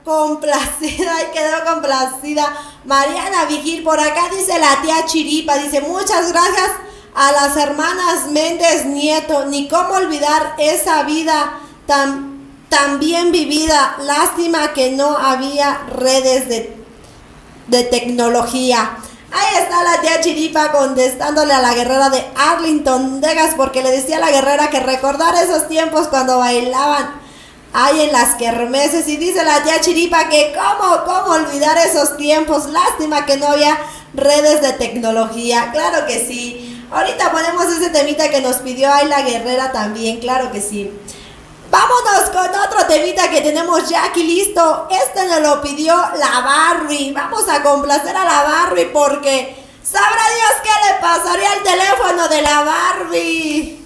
complacida, y quedó complacida. Mariana Vigil, por acá dice la tía Chiripa, dice muchas gracias a las hermanas Méndez Nieto, ni cómo olvidar esa vida tan bien vivida, lástima que no había redes de tecnología. Ahí está la tía Chiripa contestándole a la guerrera de Arlington, Texas, porque le decía a la guerrera que recordar esos tiempos cuando bailaban ahí en las kermeses. Y dice la tía Chiripa que cómo olvidar esos tiempos, lástima que no había redes de tecnología. Claro que sí. Ahorita ponemos ese temita que nos pidió ahí la guerrera también, claro que sí. Vámonos con otro temita que tenemos ya aquí listo. Este nos lo pidió la Barbie. Vamos a complacer a la Barbie porque sabrá Dios qué le pasaría al teléfono de la Barbie.